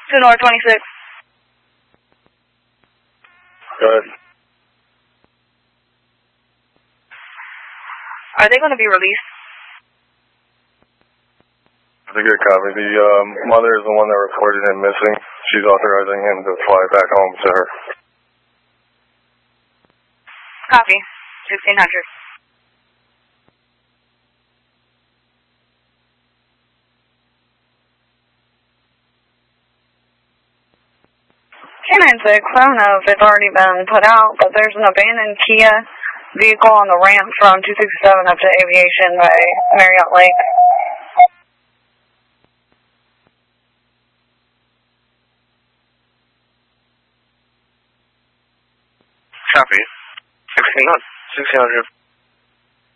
2 North 26. Good. Are they going to be released? That's a good copy. The mother is the one that reported him missing. She's authorizing him to fly back home to her. Copy. 1600. Canine 6, I don't know if it's already been put out, but there's an abandoned Kia vehicle on the ramp from 267 up to Aviation by Marriott Lake. Copy. 1600.